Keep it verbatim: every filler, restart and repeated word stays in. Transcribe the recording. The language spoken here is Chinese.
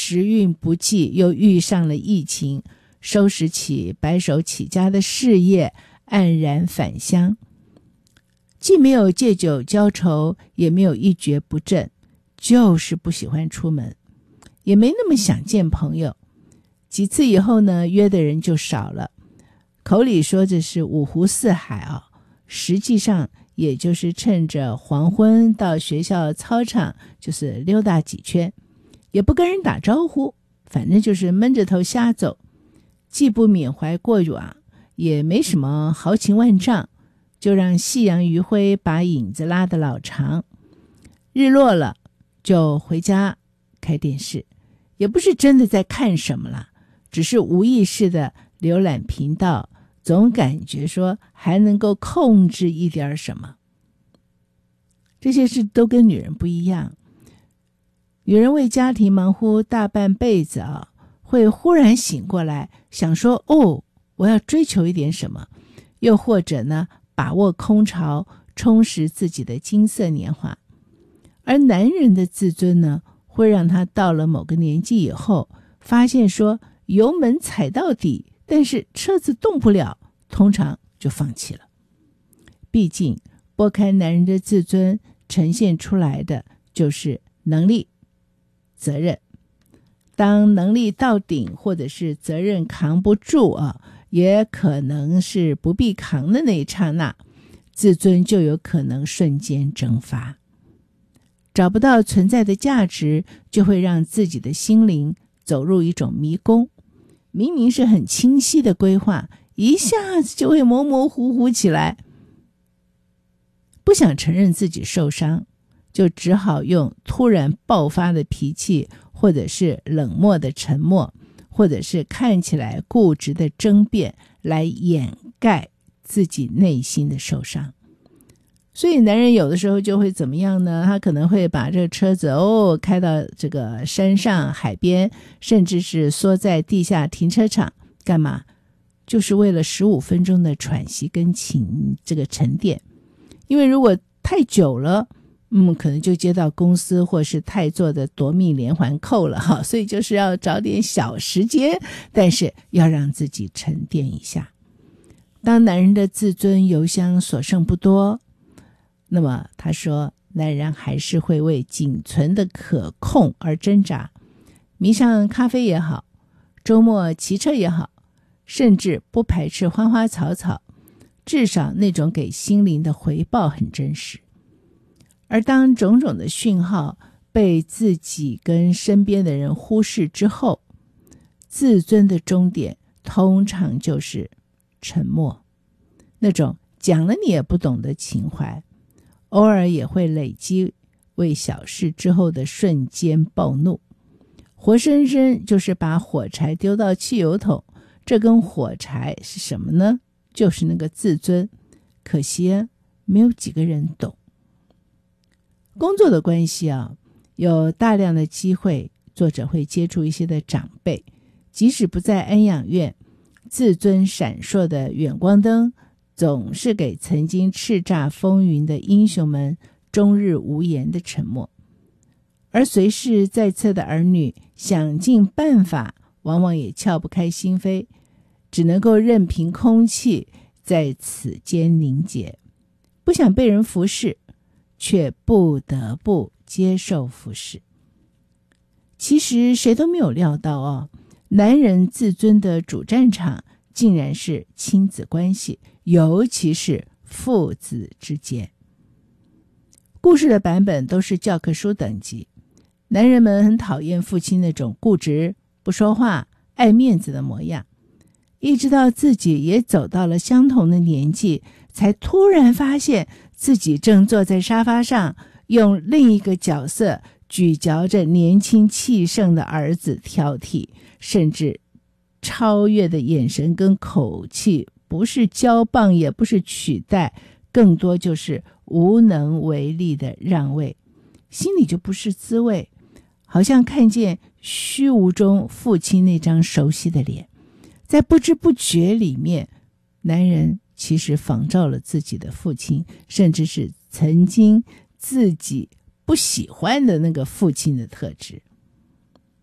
时运不济，又遇上了疫情，收拾起白手起家的事业，黯然返乡。既没有借酒浇愁，也没有一蹶不振，就是不喜欢出门，也没那么想见朋友。几次以后呢，约的人就少了，口里说着是五湖四海啊，实际上也就是趁着黄昏到学校操场就是溜达几圈，也不跟人打招呼，反正就是闷着头瞎走，既不缅怀过往，也没什么豪情万丈，就让夕阳余晖把影子拉得老长。日落了就回家开电视，也不是真的在看什么了，只是无意识的浏览频道，总感觉说还能够控制一点什么。这些事都跟女人不一样，女人为家庭忙乎大半辈子啊，会忽然醒过来，想说哦，我要追求一点什么，又或者呢，把握空巢，充实自己的金色年华。而男人的自尊呢，会让他到了某个年纪以后，发现说油门踩到底，但是车子动不了，通常就放弃了。毕竟拨开男人的自尊，呈现出来的就是能力、责任。当能力到顶，或者是责任扛不住啊，也可能是不必扛的那一刹那，自尊就有可能瞬间蒸发。找不到存在的价值，就会让自己的心灵走入一种迷宫。明明是很清晰的规划，一下子就会模模糊糊起来。不想承认自己受伤，就只好用突然爆发的脾气，或者是冷漠的沉默，或者是看起来固执的争辩，来掩盖自己内心的受伤。所以男人有的时候就会怎么样呢？他可能会把这个车子哦开到这个山上、海边，甚至是缩在地下停车场，干嘛？就是为了十五分钟的喘息跟情这个沉淀。因为如果太久了，嗯，可能就接到公司或是太座的夺命连环扣了哈，所以就是要找点小时间，但是要让自己沉淀一下。当男人的自尊油箱所剩不多，那么他说，男人还是会为仅存的可控而挣扎，迷上咖啡也好，周末骑车也好，甚至不排斥花花草草，至少那种给心灵的回报很真实。而当种种的讯号被自己跟身边的人忽视之后，自尊的终点通常就是沉默，那种讲了你也不懂的情怀，偶尔也会累积为小事之后的瞬间暴怒，活生生就是把火柴丢到汽油桶。这根火柴是什么呢？就是那个自尊，可惜啊，没有几个人懂。工作的关系啊，有大量的机会，作者会接触一些的长辈，即使不在安养院，自尊闪烁的远光灯总是给曾经叱咤风云的英雄们终日无言的沉默。而随侍在侧的儿女想尽办法，往往也撬不开心扉，只能够任凭空气在此间凝结，不想被人服侍，却不得不接受服侍。其实谁都没有料到哦，男人自尊的主战场竟然是亲子关系，尤其是父子之间。故事的版本都是教科书等级，男人们很讨厌父亲那种固执、不说话、爱面子的模样，一直到自己也走到了相同的年纪，才突然发现自己正坐在沙发上，用另一个角色咀嚼着年轻气盛的儿子挑剔，甚至超越的眼神跟口气，不是交棒，也不是取代，更多就是无能为力的让位，心里就不是滋味，好像看见虚无中父亲那张熟悉的脸。在不知不觉里面，男人其实仿照了自己的父亲，甚至是曾经自己不喜欢的那个父亲的特质。